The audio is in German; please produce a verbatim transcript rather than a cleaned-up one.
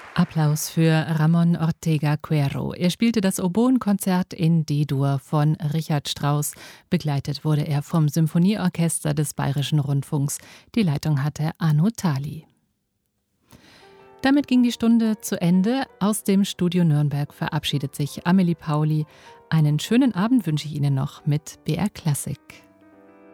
Applaus für Ramón Ortega Cuero. Er spielte das Oboenkonzert in D-Dur von Richard Strauss. Begleitet wurde er vom Symphonieorchester des Bayerischen Rundfunks. Die Leitung hatte Arno Thaly. Damit ging die Stunde zu Ende. Aus dem Studio Nürnberg verabschiedet sich Amelie Pauli. Einen schönen Abend wünsche ich Ihnen noch mit B R Klassik.